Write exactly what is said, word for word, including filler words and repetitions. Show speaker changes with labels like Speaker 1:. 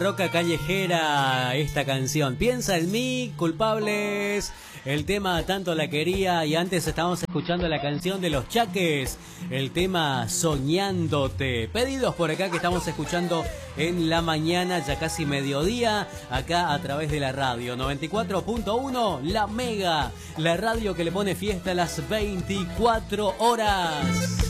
Speaker 1: Roca callejera, esta canción. Piensa en mí, Culpables. El tema Tanto la quería. Y antes estábamos escuchando la canción de Los Chaques, el tema Soñándote. Pedidos por acá que estamos escuchando en la mañana, ya casi mediodía, acá a través de la radio noventa y cuatro punto uno, La Mega, la radio que le pone fiesta a las veinticuatro horas.